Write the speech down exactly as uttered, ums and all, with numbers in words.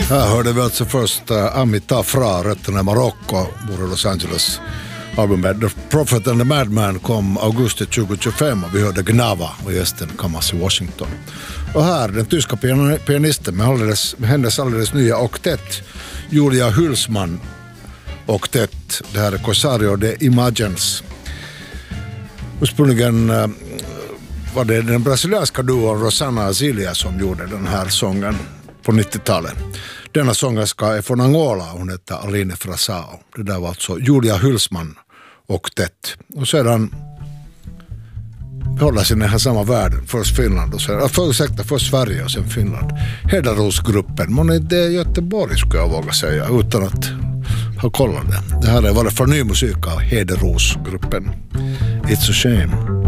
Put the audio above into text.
Här hörde vi alltså först uh, Amita Fra, rötterna i Marocko, bor i Los Angeles. Albumet The Prophet and the Madman kom augusti tjugohundratjugofem och vi hörde Gnava och gästen Kamasi Washington. Och här den tyska pian- pianisten med, alldeles, med hennes alldeles nya oktett, Julia Hülsmann oktett. Det här är Corsario de Imagens. Ursprungligen uh, var det den brasilianska duon Rosana Azilia som gjorde den här sången på nittiotalet. Denna sångerska är från Angola, hon heter Aline Frasao. Det där var alltså Julia Hülsmann oktett. Och sedan behålla sig i den här samma världen. Först Finland och sen, för, ursäkta, först Sverige och sen Finland. Hedarosgruppen, men det är Göteborg skulle jag våga säga utan att ha kollat det. Det här är bara för ny musik av Hedarosgruppen. It's a shame.